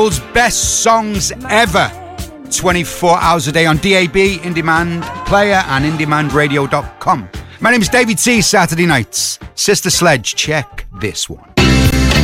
World's best songs ever. 24 hours a day on DAB, In Demand Player and InDemandRadio.com. My name is David C. Saturday nights. Sister Sledge, check this one.